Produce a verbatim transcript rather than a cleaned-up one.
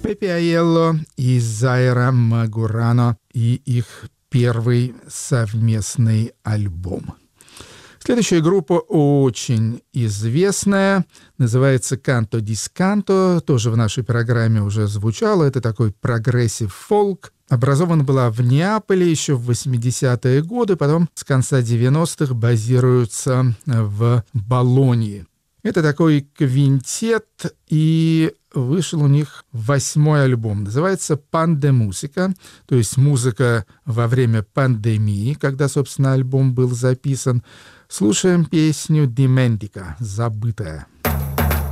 Пепе Aiello и Зайра Магурано и их первый совместный альбом. Следующая группа очень известная, называется «Canto Discanto», тоже в нашей программе уже звучало, это такой прогрессив-фолк. Образована была в Неаполе еще в восьмидесятые годы, потом с конца девяностых базируется в Болонье. Это такой квинтет, и вышел у них восьмой альбом. Называется «Пандемусика», то есть музыка во время пандемии, когда, собственно, альбом был записан. Слушаем песню «Dimentico» — «Забытая».